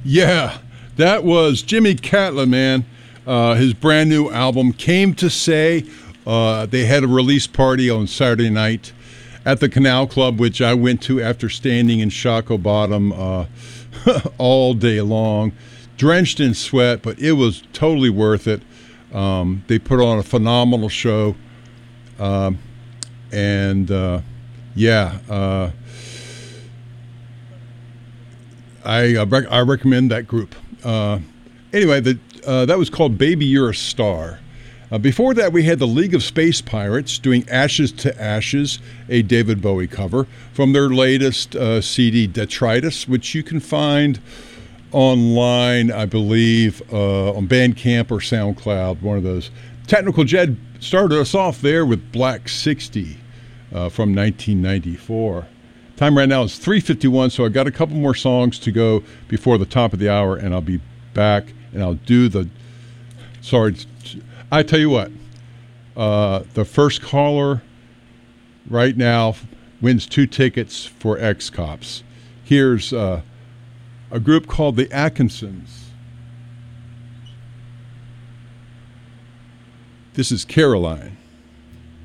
Yeah, that was Jimmy Catlin, man. His brand new album, Came to Say. They had a release party on Saturday night at the Canal Club, which I went to after standing in Shockoe Bottom all day long, drenched in sweat, but it was totally worth it. They put on a phenomenal show. I recommend that group. Anyway, that was called Baby You're a Star. Before that, we had the League of Space Pirates doing Ashes to Ashes, a David Bowie cover from their latest CD, Detritus, which you can find online, I believe, on Bandcamp or SoundCloud, one of those. Technical Jed started us off there with Black 60 from 1994. Time right now is 3:51, so I got a couple more songs to go before the top of the hour, and I'll be back, and I'll do the... Sorry, I tell you what, the first caller right now wins 2 tickets for X-Cops. Here's a group called the Atkinsons. This is Caroline.